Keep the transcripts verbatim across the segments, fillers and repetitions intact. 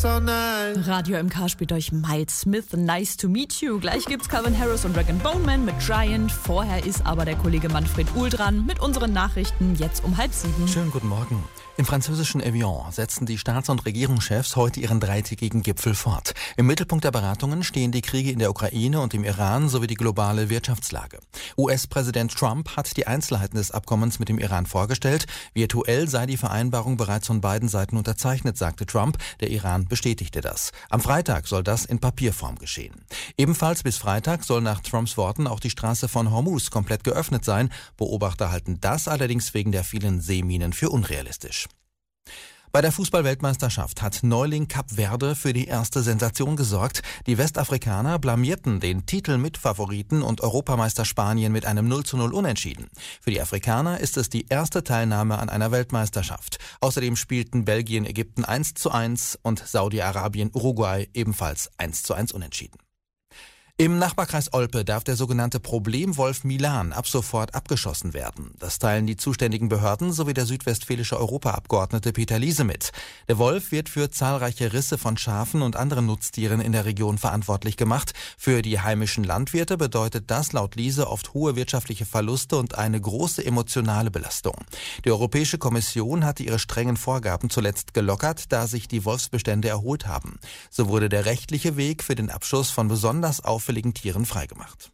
so nice. Radio M K spielt euch Miles Smith, Nice to Meet You. Gleich gibt's Calvin Harris und Rag and Bone Man mit Giant. Vorher ist aber der Kollege Manfred Uhl dran mit unseren Nachrichten jetzt um halb sieben. Schönen guten Morgen. Im französischen Evian setzen die Staats- und Regierungschefs heute ihren dreitägigen Gipfel fort. Im Mittelpunkt der Beratungen stehen die Kriege in der Ukraine und im Iran sowie die globale Wirtschaftslage. U S-Präsident Trump hat die Einzelheiten des Abkommens mit dem Iran vorgestellt. Virtuell sei die Vereinbarung bereits von beiden Seiten unterzeichnet, sagte Trump. Der Iran bestätigte das. Am Freitag soll das in Papierform geschehen. Ebenfalls bis Freitag soll nach Trumps Worten auch die Straße von Hormuz komplett geöffnet sein. Beobachter halten das allerdings wegen der vielen Seeminen für unrealistisch. Bei der Fußball-Weltmeisterschaft hat Neuling Kap Verde für die erste Sensation gesorgt. Die Westafrikaner blamierten den Titelmitfavoriten und Europameister Spanien mit einem null zu null Unentschieden. Für die Afrikaner ist es die erste Teilnahme an einer Weltmeisterschaft. Außerdem spielten Belgien Ägypten eins zu eins und Saudi-Arabien Uruguay ebenfalls eins zu eins unentschieden. Im Nachbarkreis Olpe darf der sogenannte Problemwolf Milan ab sofort abgeschossen werden. Das teilen die zuständigen Behörden sowie der südwestfälische Europaabgeordnete Peter Liese mit. Der Wolf wird für zahlreiche Risse von Schafen und anderen Nutztieren in der Region verantwortlich gemacht. Für die heimischen Landwirte bedeutet das laut Liese oft hohe wirtschaftliche Verluste und eine große emotionale Belastung. Die Europäische Kommission hatte ihre strengen Vorgaben zuletzt gelockert, da sich die Wolfsbestände erholt haben. So wurde der rechtliche Weg für den Abschuss von besonders auffälligen Tieren freigemacht.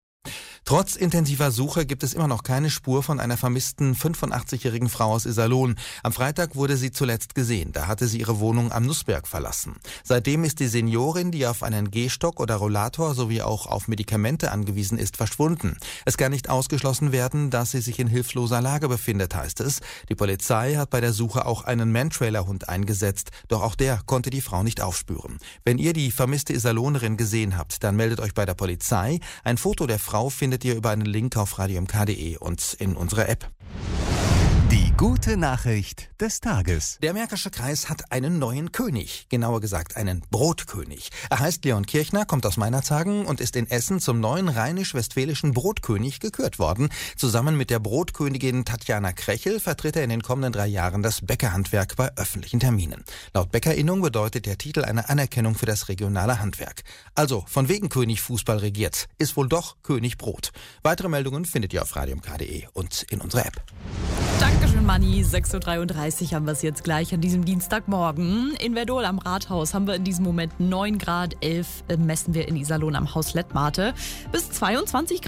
Trotz intensiver Suche gibt es immer noch keine Spur von einer vermissten fünfundachtzig-jährigen Frau aus Iserlohn. Am Freitag wurde sie zuletzt gesehen. Da hatte sie ihre Wohnung am Nussberg verlassen. Seitdem ist die Seniorin, die auf einen Gehstock oder Rollator sowie auch auf Medikamente angewiesen ist, verschwunden. Es kann nicht ausgeschlossen werden, dass sie sich in hilfloser Lage befindet, heißt es. Die Polizei hat bei der Suche auch einen Mantrailer-Hund eingesetzt, doch auch der konnte die Frau nicht aufspüren. Wenn ihr die vermisste Iserlohnerin gesehen habt, dann meldet euch bei der Polizei. Ein Foto der Frau findet ihr über einen Link auf radio m k punkt d e und in unserer App. Die gute Nachricht des Tages. Der Märkische Kreis hat einen neuen König, genauer gesagt einen Brotkönig. Er heißt Leon Kirchner, kommt aus Meinerzhagen und ist in Essen zum neuen rheinisch-westfälischen Brotkönig gekürt worden. Zusammen mit der Brotkönigin Tatjana Krechel vertritt er in den kommenden drei Jahren das Bäckerhandwerk bei öffentlichen Terminen. Laut Bäckerinnung bedeutet der Titel eine Anerkennung für das regionale Handwerk. Also, von wegen König Fußball regiert, ist wohl doch König Brot. Weitere Meldungen findet ihr auf radio m k punkt d e und in unserer App. Dankeschön, Manni. sechs Uhr dreiunddreißig haben wir es jetzt gleich an diesem Dienstagmorgen. In Verdol am Rathaus haben wir in diesem Moment neun Grad, elf messen wir in Iserlohn am Haus Lettmate. Bis zweiundzwanzig Grad.